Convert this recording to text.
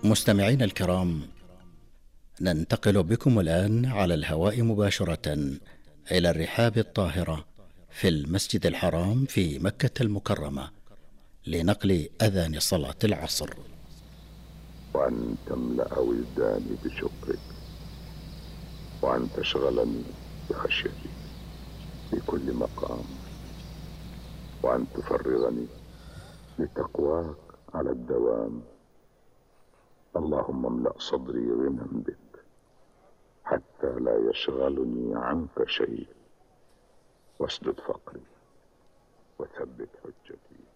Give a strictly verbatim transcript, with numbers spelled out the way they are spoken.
مستمعينا الكرام، ننتقل بكم الآن على الهواء مباشرة إلى الرحاب الطاهرة في المسجد الحرام في مكة المكرمة لنقل أذان صلاة العصر. وأن تملأ وجداني بشكرك، وأن تشغلني بخشيتك في كل مقام، وأن تفرغني لتقواك على الدوام. اللهم املأ صدري غنى بك حتى لا يشغلني عنك شيء، واسدد فقري وثبت حجتي.